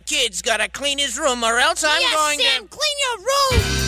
Kid's gotta clean his room or else I'm going to... Sam, clean your room!